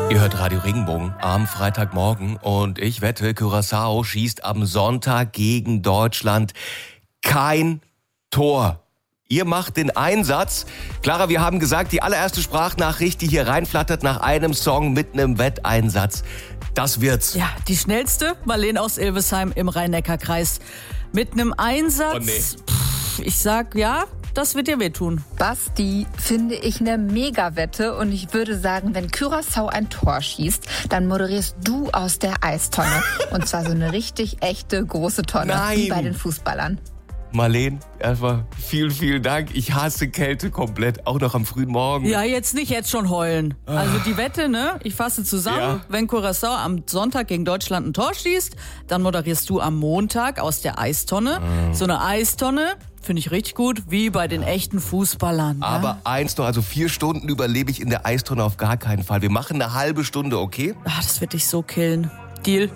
Ihr hört Radio Regenbogen am Freitagmorgen und ich wette, Curaçao schießt am Sonntag gegen Deutschland kein Tor. Ihr macht den Einsatz. Clara, wir haben gesagt, die allererste Sprachnachricht, die hier reinflattert nach einem Song mit einem Wetteinsatz, das wird's. Ja, die schnellste, Marlene aus Ilvesheim im Rhein-Neckar-Kreis. Mit einem Einsatz, Oh nee. Ich sag ja, das wird dir wehtun. Basti, finde ich eine Mega-Wette und ich würde sagen, wenn Curaçao ein Tor schießt, dann moderierst du aus der Eistonne. Und zwar so eine richtig echte große Tonne, Nein. wie bei den Fußballern. Marlene, erstmal vielen, vielen Dank. Ich hasse Kälte komplett, auch noch am frühen Morgen. Ja, jetzt schon heulen. Also die Wette, ne? Ich fasse zusammen. Ja. Wenn Curaçao am Sonntag gegen Deutschland ein Tor schießt, dann moderierst du am Montag aus der Eistonne. So eine Eistonne finde ich richtig gut, wie bei den echten Fußballern. Aber eins noch, also 4 Stunden überlebe ich in der Eistonne auf gar keinen Fall. Wir machen eine halbe Stunde, okay? Das wird dich so killen. Deal.